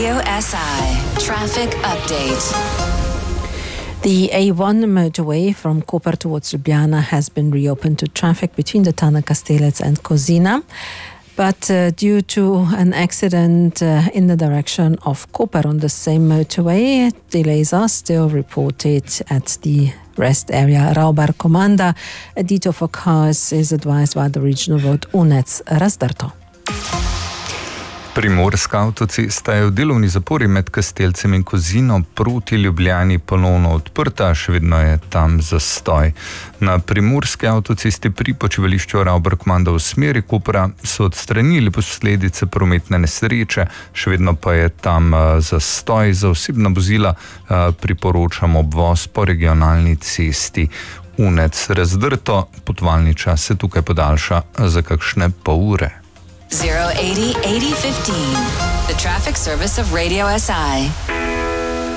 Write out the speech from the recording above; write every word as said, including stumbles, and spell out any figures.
Radio S I Traffic Update. The A one motorway from Koper towards Ljubljana has been reopened to traffic between the Tana Kastelec and Kozina. But uh, due to an accident uh, in the direction of Koper on the same motorway, delays are still reported at the rest area Raubar Komanda. A detour for cars is advised by the regional road Unec-Razdrto. Primorska avtocesta je v delovni zapori med Kastelcem in Kozino proti Ljubljani ponovno odprta, še vedno je tam zastoj. Na primorski avtocesti pri počivališču Raubar Komanda v smeri Kopra so odstranili posledice prometne nesreče, še vedno pa je tam zastoj. Za osebna vozila priporočamo obvoz po regionalni cesti Unec-Razdrto. Potovalni čas se tukaj podaljša za kakšne pol ure. zero eighty eighty fifteen, the traffic service of Radio S I.